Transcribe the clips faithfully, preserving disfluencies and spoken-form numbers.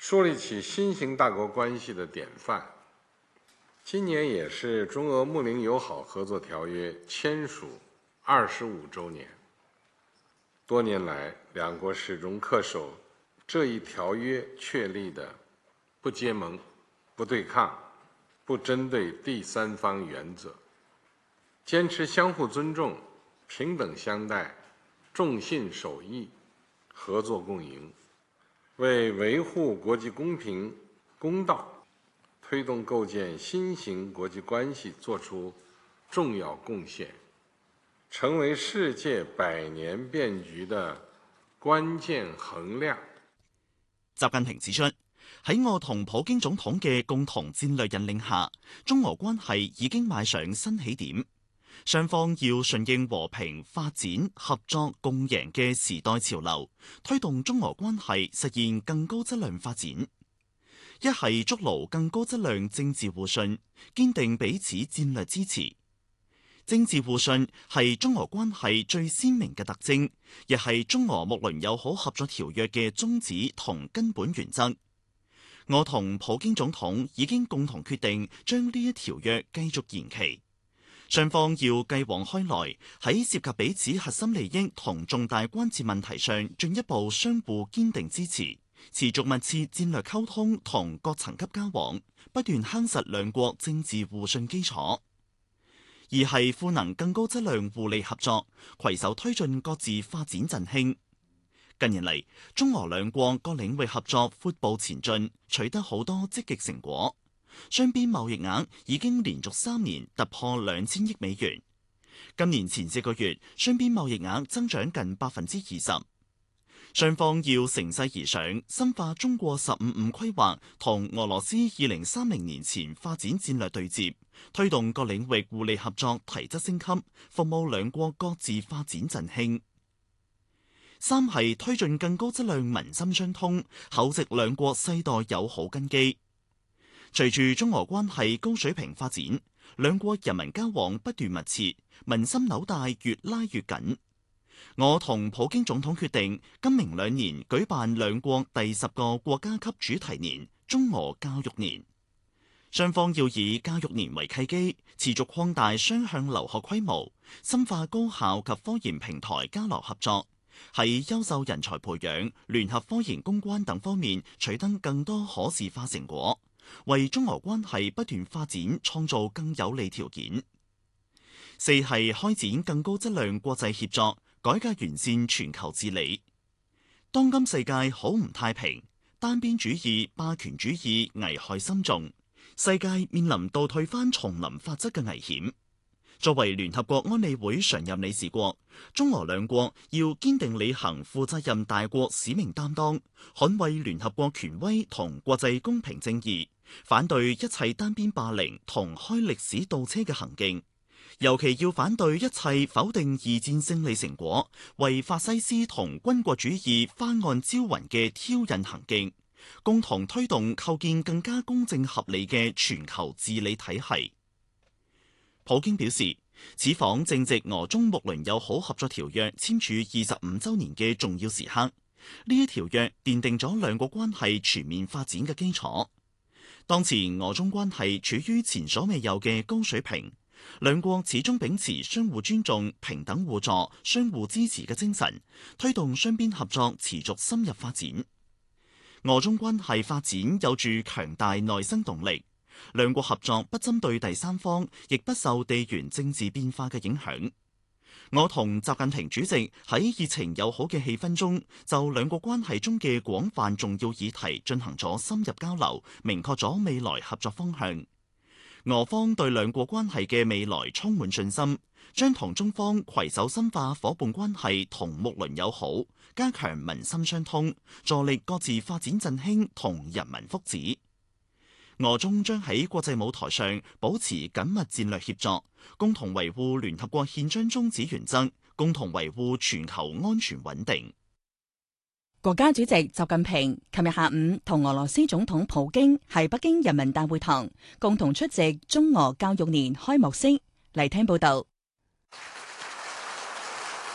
树立起新型大国关系的典范。今年也是中俄睦邻友好合作条约签署二十五周年。多年来，两国始终恪守这一条约确立的不结盟、不对抗、不针对第三方原则，坚持相互尊重、平等相待、重信守义、合作共赢，为维护国际公平公道、推动构建新型国际关系作出重要贡献，成為世界百年變局的關鍵衡量。 習近平指出，喺我同普京總統嘅共同戰略引領下，中俄關係已經邁上新起點。雙方要順應和平、發展、合作、共贏嘅時代潮流，推動中俄關係實現更高質量發展。一係築牢更高質量政治互信，堅定彼此戰略支持。政治互信係中俄關係最鮮明嘅特徵，亦係中俄睦鄰友好合作條約嘅宗旨同根本原則。我同普京總統已經共同決定將呢一條約繼續延期。雙方要繼往開來，喺涉及彼此核心利益同重大關切問題上進一步相互堅定支持，持續密切戰略溝通同各層級交往，不斷夯實兩國政治互信基礎。二係賦能更高質量互利合作，攜手推進各自發展振興。近年嚟，中俄兩國各領域合作闊步前進，取得好多積極成果。雙邊貿易額已經連續三年突破兩千億美元。今年前四個月，雙邊貿易額增長近百分之二十。雙方要乘勢而上，深化中國十五五規劃同俄羅斯二零三零年前發展戰略對接，推動各領域互利合作提質升級，服務兩國各自發展振興。三係推進更高質量民心相通，厚植兩國世代友好根基。隨住中俄關係高水平發展，兩國人民交往不斷密切，民心紐帶越拉越緊。我同普京總統決定，今明兩年舉辦兩國第十個國家級主題年——中俄教育年。雙方要以教育年為契機，持續擴大雙向留學規模，深化高校及科研平台交流合作，喺優秀人才培養、聯合科研攻關等方面取得更多可視化成果，為中俄關係不斷發展創造更有利條件。四係開展更高質量國際協作，改革完善全球治理。當今世界好唔太平，單邊主義、霸權主義危害深重，世界面臨倒退翻叢林法則嘅危險。作為聯合國安理會常任理事國，中俄兩國要堅定履行負責任大國使命擔當，捍衛聯合國權威同國際公平正義，反對一切單邊霸凌同開歷史倒車嘅行徑。尤其要反對一切否定二戰勝利成果、為法西斯同軍國主義翻案招魂嘅挑釁行徑，共同推動構建更加公正合理嘅全球治理體系。普京表示，此訪正值俄中睦鄰友好合作條約簽署二十五週年嘅重要時刻，呢一條約奠定咗兩國關係全面發展嘅基礎。當前俄中關係處於前所未有嘅高水平。兩國始終秉持相互尊重、平等互助、相互支持嘅精神，推動雙邊合作持續深入發展。俄中關係發展有住強大內生動力，兩國合作不針對第三方，亦不受地緣政治變化嘅影響。我同習近平主席喺熱情友好嘅氣氛中，就兩國關係中嘅廣泛重要議題進行咗深入交流，明確咗未來合作方向。俄方對兩國關係嘅未來充滿信心，將同中方攜手深化夥伴關係同睦鄰友好，加強民心相通，助力各自發展振興同人民福祉。俄中將喺國際舞台上保持緊密戰略協作，共同維護聯合國憲章宗旨原則，共同維護全球安全穩定。 國家主席習近平琴日下午同俄羅斯總統普京喺北京人民大會堂共同出席中俄教育年開幕式。嚟聽報道。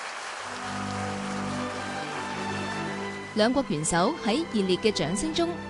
兩國元首喺熱烈嘅掌聲中